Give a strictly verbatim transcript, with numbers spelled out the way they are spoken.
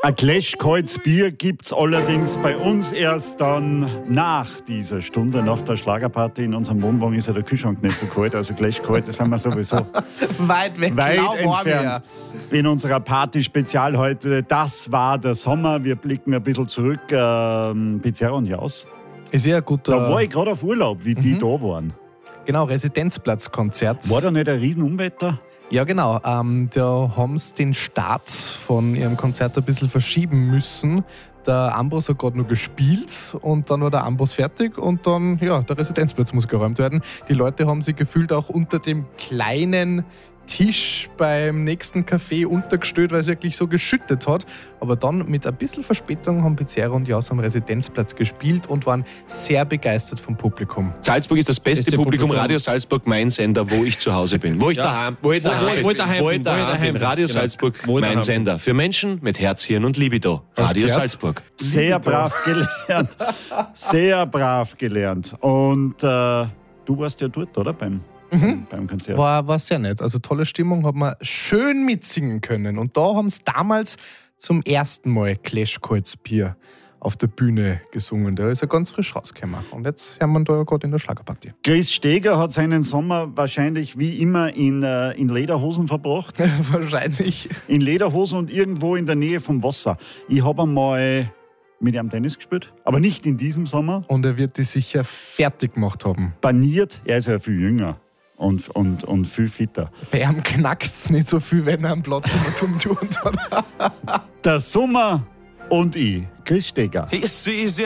Ein Gläsch kaltes Bier gibt es allerdings bei uns erst dann nach dieser Stunde, nach der Schlagerparty. In unserem Wohnwagen ist ja der Kühlschrank nicht so kalt, also Gläsch kalt, das sind wir sowieso weit weg, weit genau entfernt. In unserer Party-Spezial heute, das war der Sommer. Wir blicken ein bisschen zurück. Ähm, Pizarro und Jaus. Ist ja gut. Da war ich gerade auf Urlaub, wie die mhm. da waren. Genau, Residenzplatzkonzert. War da nicht ein Riesenunwetter? Ja, genau. Ähm, da haben sie den Start von ihrem Konzert ein bisschen verschieben müssen. Der Ambros hat gerade noch gespielt und dann war der Ambros fertig und dann, ja, der Residenzplatz muss geräumt werden. Die Leute haben sich gefühlt auch unter dem kleinen Tisch beim nächsten Café untergestellt, weil es wirklich so geschüttet hat. Aber dann mit ein bisschen Verspätung haben Pizarro und Jaus am Residenzplatz gespielt und waren sehr begeistert vom Publikum. Salzburg ist das beste, Beste Publikum. Publikum. Radio Salzburg, mein Sender, wo ich zu Hause bin. Wo ich Ja. daheim, wo ich Wo- daheim, wo- wo ich daheim wo ich bin, wo ich daheim daheim bin. bin. Radio Genau. Salzburg, Wo ich mein daheim Sender. Für Menschen mit Herz, Hirn und Libido. Hast Radio gehört? Salzburg. Sehr brav gelernt. Sehr brav gelernt. Und äh, du warst ja dort, oder? Beim, Mhm. beim Konzert. War, war sehr nett. Also tolle Stimmung, hat man schön mitsingen können. Und da haben sie damals zum ersten Mal Clash Kaltes Bier auf der Bühne gesungen. Der ist ja ganz frisch rausgekommen. Und jetzt haben wir da ja gerade in der Schlagerparty. Chris Steger hat seinen Sommer wahrscheinlich wie immer in, äh, in Lederhosen verbracht. Wahrscheinlich. In Lederhosen und irgendwo in der Nähe vom Wasser. Ich habe einmal mit ihm Tennis gespielt, aber nicht in diesem Sommer. Und er wird die sicher fertig gemacht haben. Baniert, er ist ja viel jünger und, und, und viel fitter. Bei ihm knackst es nicht so viel, wenn er am Platz immer dumm tut. Der Sommer und ich, Chris Steger. Ist sie